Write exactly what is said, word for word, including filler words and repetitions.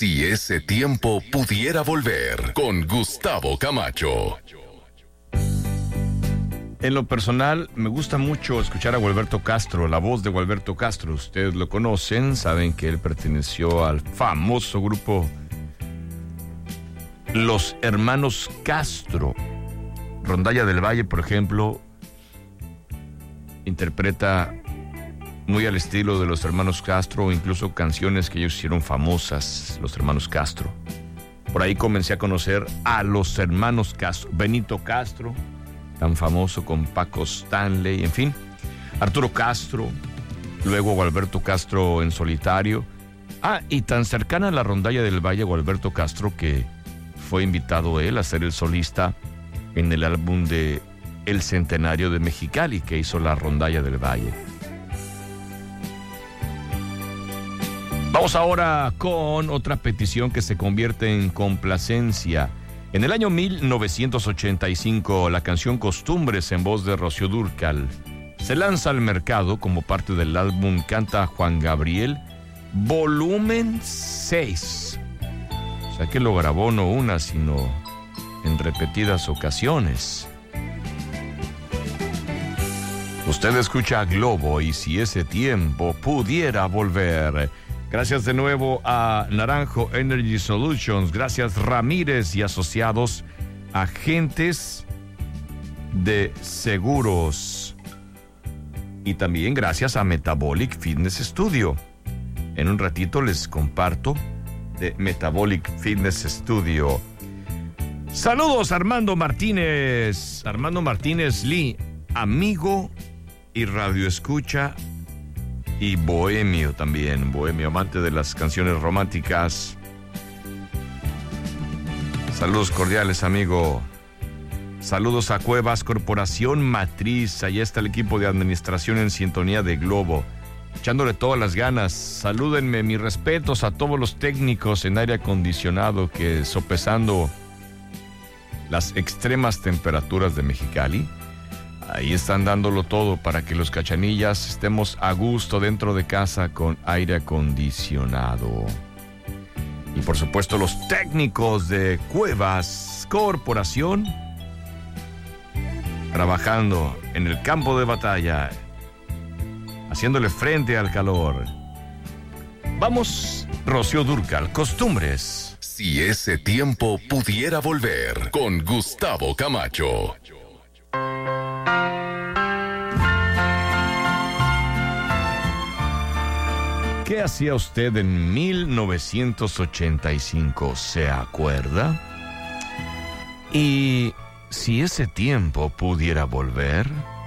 Si ese tiempo pudiera volver, con Gustavo Camacho. En lo personal, me gusta mucho escuchar a Gualberto Castro, la voz de Gualberto Castro. Ustedes lo conocen, saben que él perteneció al famoso grupo Los Hermanos Castro. Rondalla del Valle, por ejemplo, interpreta muy al estilo de los Hermanos Castro, incluso canciones que ellos hicieron famosas, los Hermanos Castro. Por ahí comencé a conocer a los Hermanos Castro, Benito Castro, tan famoso, con Paco Stanley, en fin, Arturo Castro, luego Gualberto Castro en solitario. Ah, y tan cercana a la Rondalla del Valle, Gualberto Castro, que fue invitado él a ser el solista en el álbum de El Centenario de Mexicali, que hizo la Rondalla del Valle. Vamos ahora con otra petición que se convierte en complacencia. En el año mil novecientos ochenta y cinco, la canción Costumbres, en voz de Rocío Dúrcal, se lanza al mercado como parte del álbum Canta Juan Gabriel, volumen seis. O sea que lo grabó no una, sino en repetidas ocasiones. Usted escucha Globo y Si ese tiempo pudiera volver. Gracias de nuevo a Naranjo Energy Solutions. Gracias Ramírez y Asociados, agentes de seguros. Y también gracias a Metabolic Fitness Studio. En un ratito les comparto de Metabolic Fitness Studio. Saludos Armando Martínez. Armando Martínez Lee, amigo y radioescucha y bohemio también, bohemio, amante de las canciones románticas. Saludos cordiales, amigo. Saludos a Cuevas Corporación Matriz. Allá está el equipo de administración en sintonía de Globo, echándole todas las ganas. Salúdenme, mis respetos a todos los técnicos en aire acondicionado que, sopesando las extremas temperaturas de Mexicali, ahí están dándolo todo para que los cachanillas estemos a gusto dentro de casa con aire acondicionado. Y por supuesto los técnicos de Cuevas Corporación, trabajando en el campo de batalla, haciéndole frente al calor. Vamos, Rocío Dúrcal, Costumbres. Si ese tiempo pudiera volver, con Gustavo Camacho. ¿Qué hacía usted en mil novecientos ochenta y cinco? ¿Se acuerda? Y si ese tiempo pudiera volver,